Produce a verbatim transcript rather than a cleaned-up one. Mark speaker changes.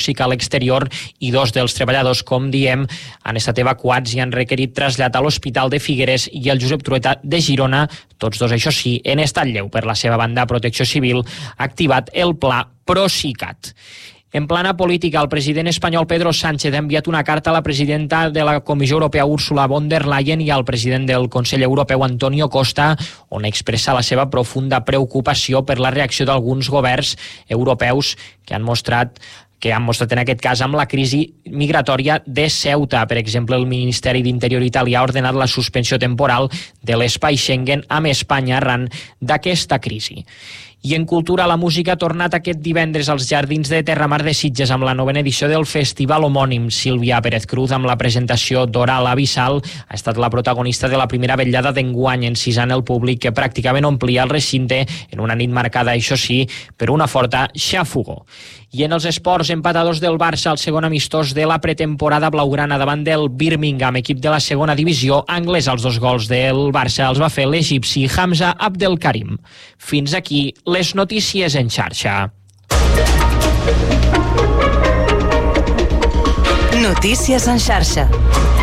Speaker 1: tòxica a l'exterior i dos dels treballadors, com diem, han estat evacuats i han requerit trasllat a l'Hospital de Figueres i el Josep Trueta de Girona, tots dos, això sí, en estat lleu. Per la seva banda, Protecció Civil ha activat el pla Procicat. En plana política, el president espanyol Pedro Sánchez ha enviat una carta a la presidenta de la Comissió Europea, Ursula von der Leyen, i al president del Consell Europeu, Antonio Costa, on expressa la seva profunda preocupació per la reacció d'alguns governs europeus que han mostrat que han mostrat en aquest cas amb la crisi migratòria de Ceuta. Per exemple, el Ministeri d'Interior italià ha ordenat la suspensió temporal de l'espai Schengen amb Espanya arran d'aquesta crisi. I en cultura, la música ha tornat aquest divendres als Jardins de Terramar de Sitges amb la novena edició del festival homònim. Sílvia Pérez Cruz, amb la presentació d'Oral Abissal, ha estat la protagonista de la primera vetllada d'enguany, encisant el públic que pràcticament omplia el recinte en una nit marcada, això sí, per una forta xafogor. I en els esports, empatadors del Barça, el segon amistós de la pretemporada blaugrana davant del Birmingham, equip de la segona divisió anglesa. Els dos gols del Barça els va fer l'egipci Hamza Abdelkarim. Fins aquí les notícies en xarxa.
Speaker 2: Notícies en xarxa.